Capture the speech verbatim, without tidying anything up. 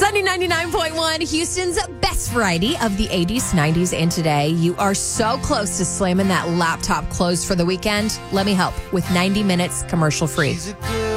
Sunny ninety-nine point one, Houston's best variety of the eighties, nineties, and today. You are so close to slamming that laptop closed for the weekend. Let me help with ninety minutes commercial free.